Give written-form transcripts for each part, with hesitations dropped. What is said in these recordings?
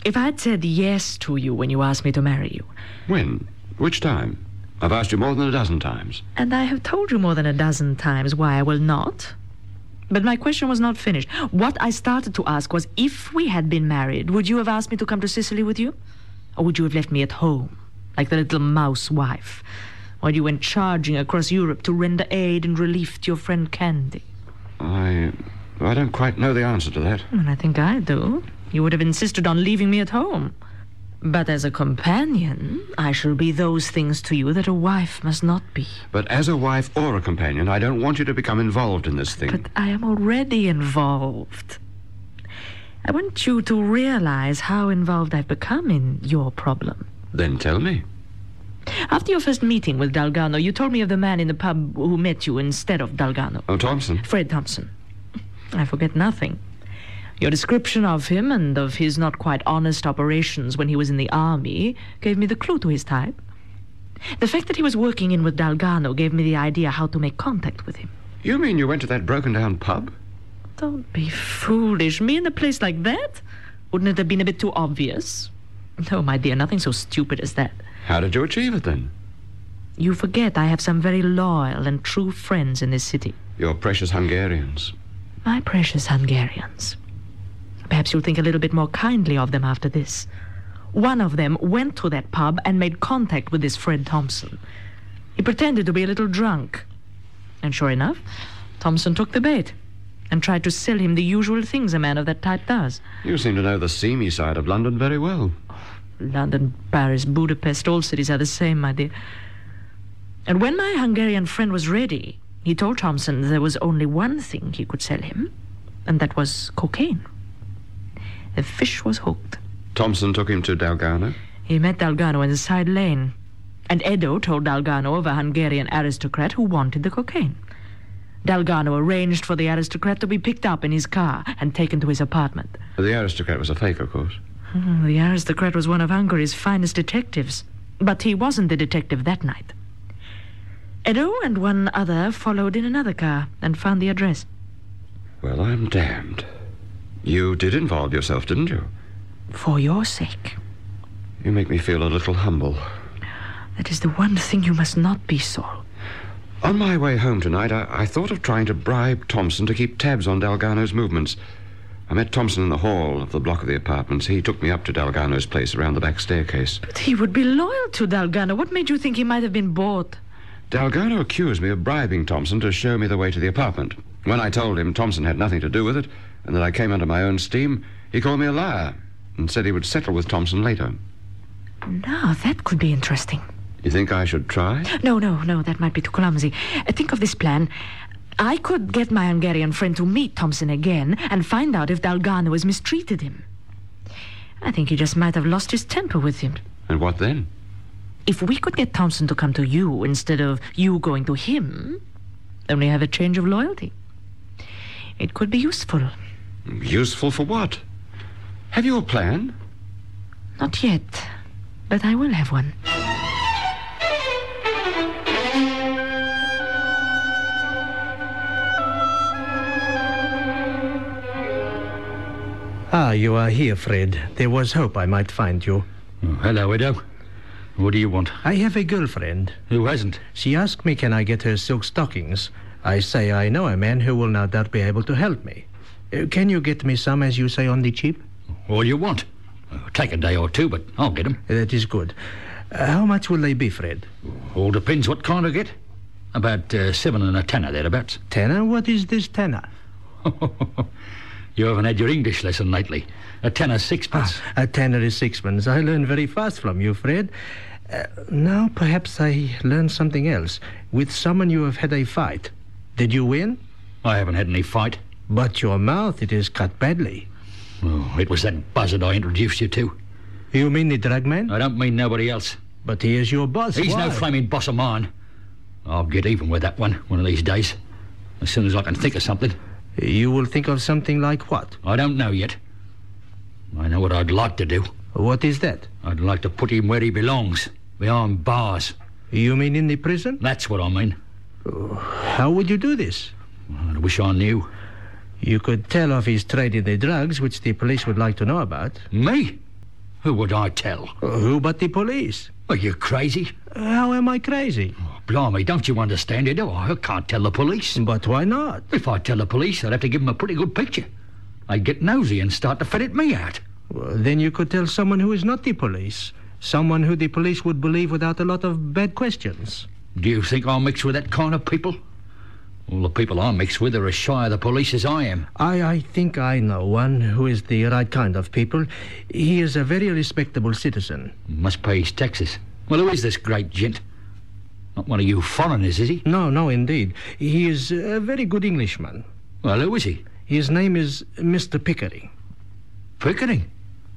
If I had said yes to you when you asked me to marry you. When? Which time? I've asked you more than a dozen times. And I have told you more than a dozen times why I will not. But my question was not finished. What I started to ask was, if we had been married, would you have asked me to come to Sicily with you? Or would you have left me at home, like the little mouse wife, while you went charging across Europe to render aid and relief to your friend Candy? I don't quite know the answer to that. And I think I do. You would have insisted on leaving me at home. But as a companion, I shall be those things to you that a wife must not be. But as a wife or a companion, I don't want you to become involved in this thing. But I am already involved. I want you to realize how involved I've become in your problem. Then tell me. After your first meeting with Dalgarno, you told me of the man in the pub who met you instead of Dalgarno. Oh, Thompson. Fred Thompson. I forget nothing. Your description of him and of his not quite honest operations when he was in the army gave me the clue to his type. The fact that he was working in with Dalgarno gave me the idea how to make contact with him. You mean you went to that broken-down pub? Don't be foolish. Me in a place like that? Wouldn't it have been a bit too obvious? No, my dear, nothing so stupid as that. How did you achieve it, then? You forget I have some very loyal and true friends in this city. Your precious Hungarians. My precious Hungarians. Perhaps you'll think a little bit more kindly of them after this. One of them went to that pub and made contact with this Fred Thompson. He pretended to be a little drunk. And sure enough, Thompson took the bait and tried to sell him the usual things a man of that type does. You seem to know the seamy side of London very well. London, Paris, Budapest, all cities are the same, my dear. And when my Hungarian friend was ready, he told Thompson there was only one thing he could sell him, and that was cocaine. The fish was hooked. Thompson took him to Dalgarno? He met Dalgarno in the side lane, and Edo told Dalgarno of a Hungarian aristocrat who wanted the cocaine. Dalgarno arranged for the aristocrat to be picked up in his car and taken to his apartment. The aristocrat was a fake, of course. The aristocrat was one of Hungary's finest detectives, but he wasn't the detective that night. Edo and one other followed in another car and found the address. Well, I'm damned. You did involve yourself, didn't you? For your sake. You make me feel a little humble. That is the one thing you must not be, Saul. On my way home tonight, I thought of trying to bribe Thompson to keep tabs on Dalgarno's movements. I met Thompson in the hall of the block of the apartments. He took me up to Dalgarno's place around the back staircase. But he would be loyal to Dalgarno. What made you think he might have been bought? Dalgarno accused me of bribing Thompson to show me the way to the apartment. When I told him Thompson had nothing to do with it, and that I came under my own steam, he called me a liar and said he would settle with Thompson later. Now, that could be interesting. You think I should try? No, that might be too clumsy. Think of this plan. I could get my Hungarian friend to meet Thompson again and find out if Dalgarno has mistreated him. I think he just might have lost his temper with him. And what then? If we could get Thompson to come to you instead of you going to him, then we have a change of loyalty. It could be useful. Useful for what? Have you a plan? Not yet, but I will have one. Ah, you are here, Fred. There was hope I might find you. Oh, hello, Edo. What do you want? I have a girlfriend. Who hasn't? She asked me can I get her silk stockings. I say I know a man who will no doubt be able to help me. Can you get me some, as you say, on the cheap? All you want. Take a day or two, but I'll get them. That is good. How much will they be, Fred? All depends what kind I get. About 7 and a tenner, thereabouts. Tenner? What is this tenner? You haven't had your English lesson lately. A tenner sixpence. A tenner is sixpence. I learn very fast from you, Fred. Now perhaps I learn something else. With someone you have had a fight. Did you win? I haven't had any fight. But your mouth, it is cut badly. Oh, it was that buzzard I introduced you to. You mean the drug man? I don't mean nobody else. But he is your boss. He's Why? no flaming boss of mine. I'll get even with that one of these days. As soon as I can think of something. You will think of something like what? I don't know yet. I know what I'd like to do. What is that? I'd like to put him where he belongs. Behind bars. You mean in the prison? That's what I mean. How would you do this? I wish I knew. You could tell of his trade in the drugs, which the police would like to know about. Me? Who would I tell? Who but the police? Are you crazy? How am I crazy? Oh, blimey, don't you understand it? Oh, I can't tell the police. But why not? If I tell the police, I'd have to give them a pretty good picture. They'd get nosy and start to ferret me out. Well, then you could tell someone who is not the police. Someone who the police would believe without a lot of bad questions. Do you think I'll mix with that kind of people? All the people I mix with are as shy of the police as I am. I think I know one who is the right kind of people. He is a very respectable citizen. Must pay his taxes. Well, who is this great gent? Not one of you foreigners, is he? No, indeed. He is a very good Englishman. Well, who is he? His name is Mr. Pickering. Pickering?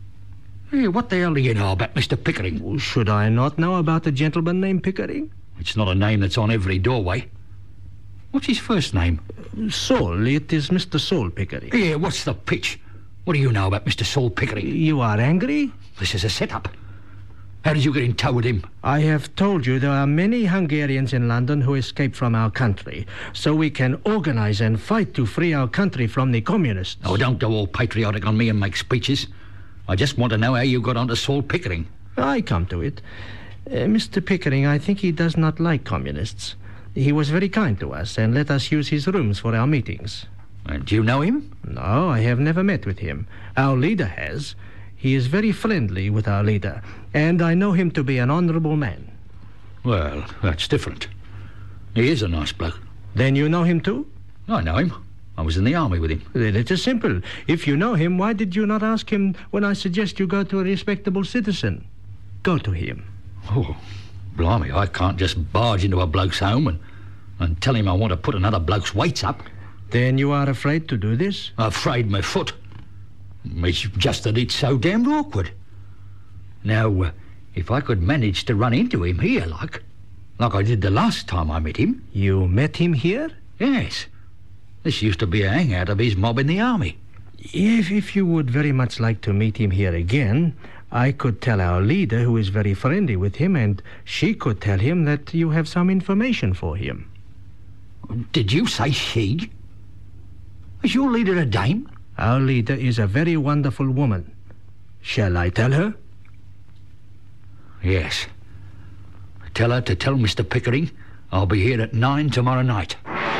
Hey, what the hell do you know about Mr. Pickering? Should I not know about a gentleman named Pickering? It's not a name that's on every doorway. What's his first name? Saul. It is Mr. Saul Pickering. Yeah, what's the pitch? What do you know about Mr. Saul Pickering? You are angry? This is a setup. How did you get in tow with him? I have told you there are many Hungarians in London who escaped from our country, so we can organize and fight to free our country from the communists. Oh, don't go all patriotic on me and make speeches. I just want to know how you got onto Saul Pickering. I come to it. Mr. Pickering, I think he does not like communists. He was very kind to us and let us use his rooms for our meetings. Do you know him? No, I have never met with him. Our leader has. He is very friendly with our leader, and I know him to be an honourable man. Well, that's different. He is a nice bloke. Then you know him too? I know him. I was in the army with him. Then it is simple. If you know him, why did you not ask him when I suggest you go to a respectable citizen? Go to him. Oh, blimey, I can't just barge into a bloke's home and tell him I want to put another bloke's weights up. Then you are afraid to do this? Afraid my foot. It's just that it's so damned awkward. Now, if I could manage to run into him here, like I did the last time I met him. You met him here? Yes. This used to be a hangout of his mob in the army. If you would very much like to meet him here again, I could tell our leader, who is very friendly with him, and she could tell him that you have some information for him. Did you say she? Is your leader a dame? Our leader is a very wonderful woman. Shall I tell her? Yes. Tell her to tell Mr. Pickering I'll be here at 9 tomorrow night.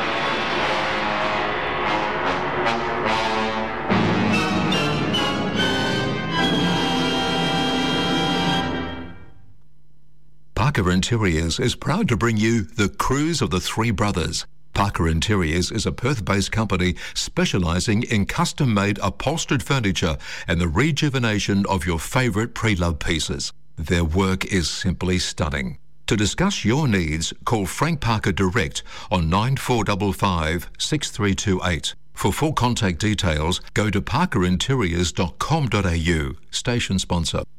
Parker Interiors is proud to bring you The Cruise of the Three Brothers. Parker Interiors is a Perth-based company specialising in custom-made upholstered furniture and the rejuvenation of your favourite pre-loved pieces. Their work is simply stunning. To discuss your needs, call Frank Parker direct on 9455 6328. For full contact details, go to parkerinteriors.com.au. Station sponsor.